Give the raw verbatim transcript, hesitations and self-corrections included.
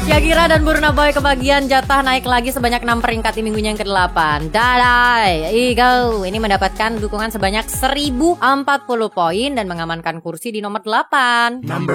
Shakira dan Burna Boy kebagian jatah naik lagi sebanyak enam peringkat di minggunya yang kedelapan. Dadai, Ego ini mendapatkan dukungan sebanyak seribu empat puluh poin dan mengamankan kursi di nomor delapan. Number